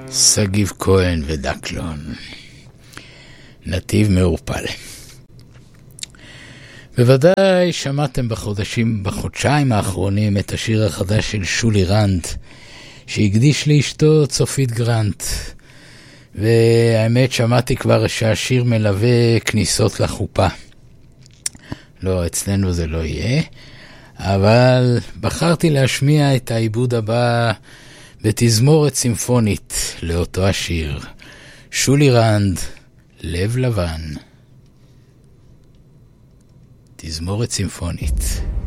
סגיב כהן ודקלון, נתיב מעורפל. בוודאי שמעתם בחודשיים האחרונים את השיר החדש של שולי רנד, שהקדיש לאשתו צופית גרנט. והאמת שמעתי כבר שהשיר מלווה כניסות לחופה. לא, אצלנו זה לא יהיה, אבל בחרתי להשמיע את העיבוד הבא בתזמורת סימפונית לאותו השיר. שולי רנד, לב לבן. תזמורת סימפונית.